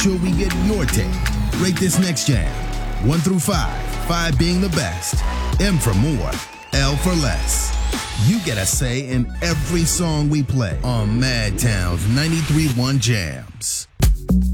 sure we get your take. Rate this next jam. 1 through 5, 5 being the best. M for more, L for less. You get a say in every song we play on Madtown's 93.1 Jams.